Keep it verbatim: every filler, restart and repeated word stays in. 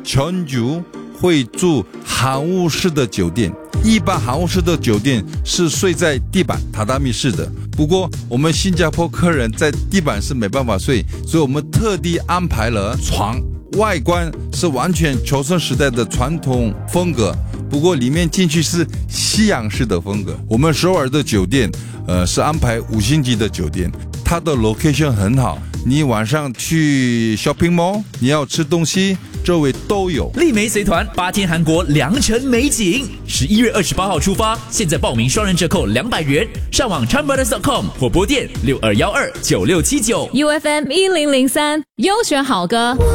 全球会住航务式的酒店。一般航务式的酒店是睡在地板榻榻米式的，不过我们新加坡客人在地板是没办法睡，所以我们特地安排了床，外观是完全求生时代的传统风格，不过里面进去是西洋式的风格。我们首尔的酒店呃是安排五星级的酒店，它的 location 很好，你晚上去 shopping mall， 你要吃东西周围都有。 丽梅随团八天韩国良辰美景，十一月二十八号出发，现在报名双人折扣两百元，上网 chan brothers dot com 或拨电六二一二九六七九。 U F M 一零零三优选好歌。